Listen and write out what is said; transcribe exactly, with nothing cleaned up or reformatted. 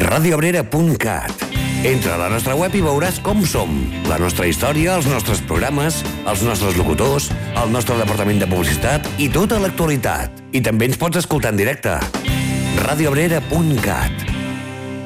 radioabrera punt cat. Entra a la nostra web i veuràs com som, la nostra història, els nostres programes, els nostres locutors, el nostre departament de publicitat i tota l'actualitat. I també ens pots escoltar en directe. radioabrera punt cat.